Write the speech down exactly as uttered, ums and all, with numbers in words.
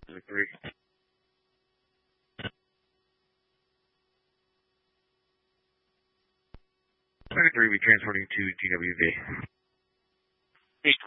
Three. Three, we transporting to G W V.